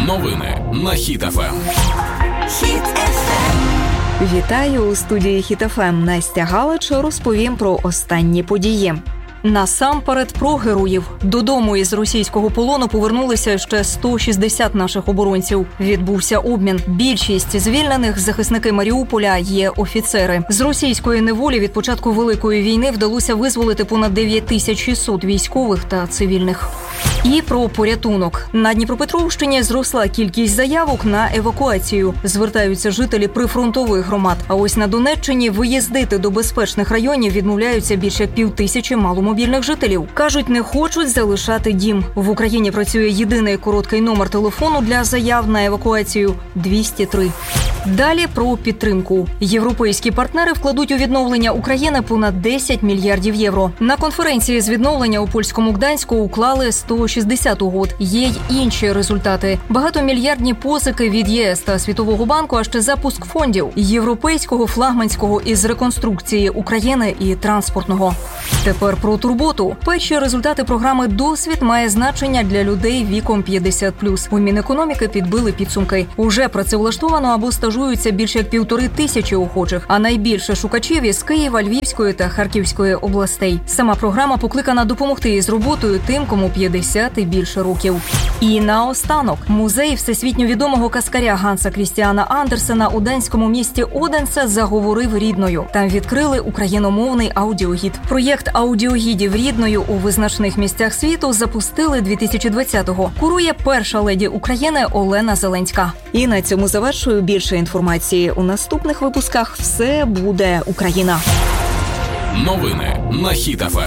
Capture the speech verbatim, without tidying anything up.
Новини на Хіт еф ем. Хіт еф ем. Вітаю у студії Хіт еф ем. Настя Галич розповім про останні події. Насамперед про героїв. Додому із російського полону повернулися ще сто шістдесят наших оборонців. Відбувся обмін. Більшість звільнених захисники Маріуполя є офіцери. З російської неволі від початку Великої війни вдалося визволити понад дев'ять тисяч шістсот військових та цивільних. І про порятунок. На Дніпропетровщині зросла кількість заявок на евакуацію. Звертаються жителі прифронтових громад. А ось на Донеччині виїздити до безпечних районів відмовляються більше як півтисячі маломобільних жителів. Кажуть, не хочуть залишати дім. В Україні працює єдиний короткий номер телефону для заяв на евакуацію – двісті три. Далі про підтримку. Європейські партнери вкладуть у відновлення України понад десять мільярдів євро. На конференції з відновлення у польському Гданську уклали сто шістдесят угод. Є й інші результати. Багатомільярдні позики від ЄС та Світового банку, а ще запуск фондів європейського, флагманського із реконструкції України і транспортного. Тепер про турботу. Перші результати програми «Досвід» має значення для людей віком п'ятдесят плюс. У Мінекономіки підбили підсумки. Уже працевлаштовано або стажуються більше як півтори тисячі охочих, а найбільше шукачів із Києва, Львівської та Харківської областей. Сама програма покликана допомогти із роботою тим, кому п'ятдесят і більше років. І наостанок. Музей всесвітньо відомого каскаря Ганса Крістіана Андерсена у данському місті Оденсе заговорив рідною. Там відкрили україномовний аудіогід. Проєкт аудіогідів рідною у визначних місцях світу запустили дві тисячі двадцятого. Курує перша леді України Олена Зеленська. І на цьому завершую. Більше інформації у наступних випусках. Все буде Україна. Новини на Хіт еф ем.